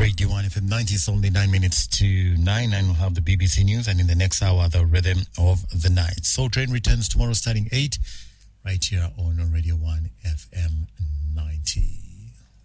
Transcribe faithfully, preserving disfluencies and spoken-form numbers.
Radio one F M ninety. It's only nine minutes to nine, and we'll have the B B C News, and in the next hour, the Rhythm of the Night. Soul Train returns tomorrow starting eight, right here on Radio one F M ninety.